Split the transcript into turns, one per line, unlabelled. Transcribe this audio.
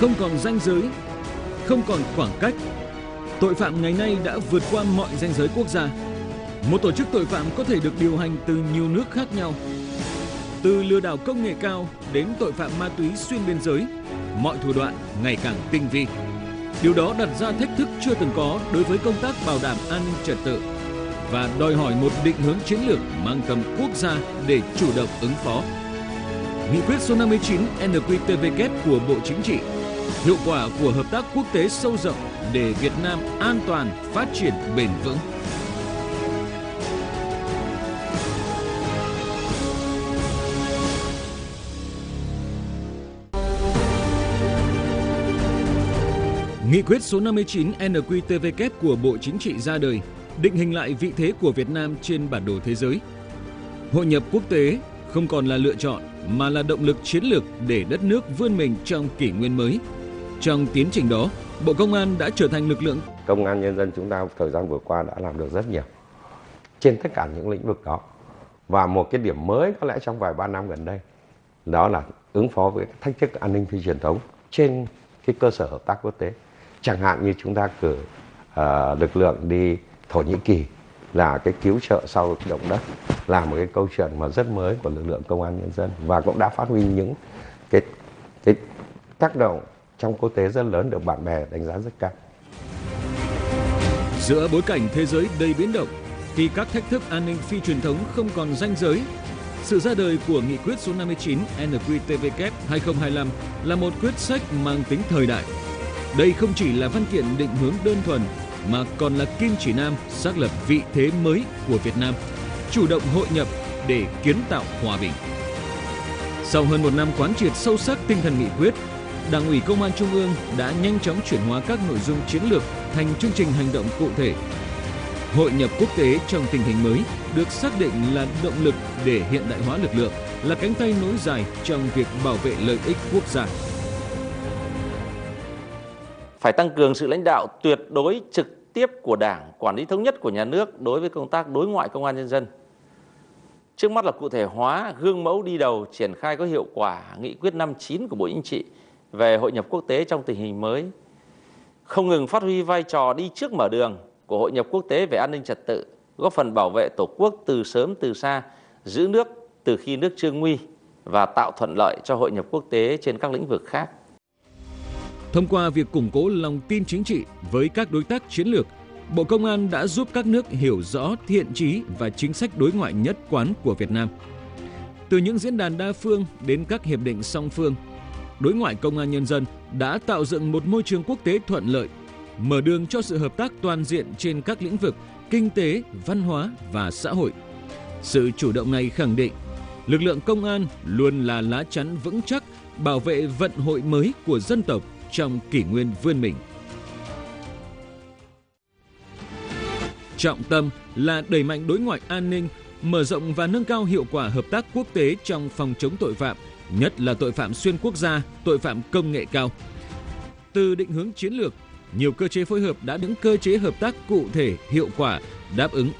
không còn ranh giới, không còn khoảng cách. Tội phạm ngày nay đã vượt qua mọi ranh giới quốc gia. Một tổ chức tội phạm có thể được điều hành từ nhiều nước khác nhau. Từ lừa đảo công nghệ cao đến tội phạm ma túy xuyên biên giới, mọi thủ đoạn ngày càng tinh vi. Điều đó đặt ra thách thức chưa từng có đối với công tác bảo đảm an ninh trật tự và đòi hỏi một định hướng chiến lược mang tầm quốc gia để chủ động ứng phó. Nghị quyết số 59 NQTVK của Bộ Chính trị, hiệu quả của hợp tác quốc tế sâu rộng để Việt Nam an toàn, phát triển bền vững. Nghị quyết số 59 NQTVK của Bộ Chính trị ra đời, định hình lại vị thế của Việt Nam trên bản đồ thế giới. Hội nhập quốc tế không còn là lựa chọn mà là động lực chiến lược để đất nước vươn mình trong kỷ nguyên mới. Trong tiến trình đó, Bộ Công an đã trở thành lực lượng
Công an Nhân dân chúng ta thời gian vừa qua đã làm được rất nhiều trên tất cả những lĩnh vực đó. Và một cái điểm mới có lẽ trong vài ba năm gần đây đó là ứng phó với thách thức an ninh phi truyền thống trên cái cơ sở hợp tác quốc tế. Chẳng hạn như chúng ta cử lực lượng đi Thổ Nhĩ Kỳ là cái cứu trợ sau động đất, là một cái câu chuyện mà rất mới của lực lượng Công an Nhân dân và cũng đã phát huy những cái tác động trong quốc tế rất lớn, được bạn bè đánh giá rất cao.
Giữa bối cảnh thế giới đầy biến động, khi các thách thức an ninh phi truyền thống không còn ranh giới, sự ra đời của Nghị quyết số 59 NQTVK 2025 là một quyết sách mang tính thời đại. Đây không chỉ là văn kiện định hướng đơn thuần, mà còn là kim chỉ nam xác lập vị thế mới của Việt Nam, chủ động hội nhập để kiến tạo hòa bình. Sau hơn một năm quán triệt sâu sắc tinh thần nghị quyết, Đảng ủy Công an Trung ương đã nhanh chóng chuyển hóa các nội dung chiến lược thành chương trình hành động cụ thể. Hội nhập quốc tế trong tình hình mới được xác định là động lực để hiện đại hóa lực lượng, là cánh tay nối dài trong việc bảo vệ lợi ích quốc gia.
Phải tăng cường sự lãnh đạo tuyệt đối trực tiếp của Đảng, quản lý thống nhất của nhà nước đối với công tác đối ngoại Công an Nhân dân. Trước mắt là cụ thể hóa, gương mẫu đi đầu, triển khai có hiệu quả Nghị quyết 59 của Bộ Chính trị về hội nhập quốc tế trong tình hình mới. Không ngừng phát huy vai trò đi trước mở đường của hội nhập quốc tế về an ninh trật tự, góp phần bảo vệ Tổ quốc từ sớm từ xa, giữ nước từ khi nước chưa nguy và tạo thuận lợi cho hội nhập quốc tế trên các lĩnh vực khác.
Thông qua việc củng cố lòng tin chính trị với các đối tác chiến lược, Bộ Công an đã giúp các nước hiểu rõ thiện chí và chính sách đối ngoại nhất quán của Việt Nam. Từ những diễn đàn đa phương đến các hiệp định song phương, đối ngoại Công an Nhân dân đã tạo dựng một môi trường quốc tế thuận lợi, mở đường cho sự hợp tác toàn diện trên các lĩnh vực kinh tế, văn hóa và xã hội. Sự chủ động này khẳng định, lực lượng công an luôn là lá chắn vững chắc bảo vệ vận hội mới của dân tộc trong kỷ nguyên vươn mình. Trọng tâm là đẩy mạnh đối ngoại an ninh, mở rộng và nâng cao hiệu quả hợp tác quốc tế trong phòng chống tội phạm, nhất là tội phạm xuyên quốc gia, tội phạm công nghệ cao. Từ định hướng chiến lược, nhiều cơ chế phối hợp đã những cơ chế hợp tác cụ thể, hiệu quả, đáp ứng